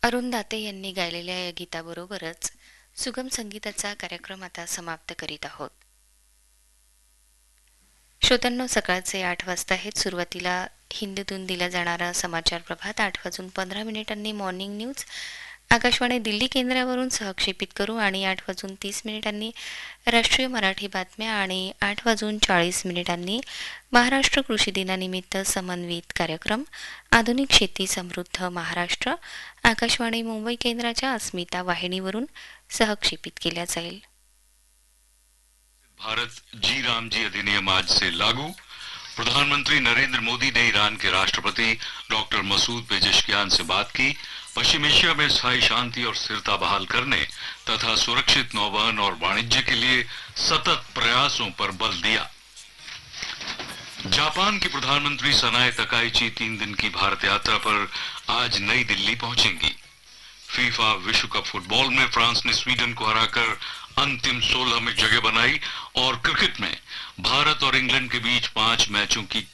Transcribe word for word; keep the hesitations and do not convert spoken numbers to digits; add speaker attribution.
Speaker 1: अरुण दाते यांनी गायलेल्या या गीताबरोबरच सुगम संगीताचा कार्यक्रम आता समाप्त करीत आहोत. श्रोत्यांनो, सकाळचे आठ वाजता आहेत. सुरुवातीला हिंदीतून दिला जाणारा समाचार प्रभात आठ वाजून पंधरा मिनिटांनी मॉर्निंग न्यूज आकाशवाणी दिल्ली केंद्रावरून सहक्षेपित करू आणि आठ वाजून तीस मिनिटांनी राष्ट्रीय मराठी बातम्या आणि आठ वाजून चाळीस मिनिटांनी महाराष्ट्र कृषी दिनानिमित्त समन्वित कार्यक्रम आधुनिक शेती समृद्ध महाराष्ट्र आकाशवाणी मुंबई केंद्राच्या अस्मिता वाहिनीवरून सहक्षेपित केल्या जाईल.
Speaker 2: भारत जी राम जी अधिनियम आज से लागू. प्रधानमंत्री नरेंद्र मोदी ने ईरान के राष्ट्रपति डॉक्टर मसूद पेजेश्कियान से बात की. पश्चिम एशिया में स्थायी शांति और स्थिरता बहाल करने तथा सुरक्षित नौवहन और वाणिज्य के लिए सतत प्रयासों पर बल दिया. जापान की प्रधानमंत्री सनाए तकाइची तीन दिन की भारत यात्रा पर आज नई दिल्ली पहुंचेंगी. फीफा विश्व कप फुटबॉल में फ्रांस ने स्वीडन को हराकर अंतिम सोलह में जगह बनाई और क्रिकेट में भारत और इंग्लैंड के बीच पांच मैचों की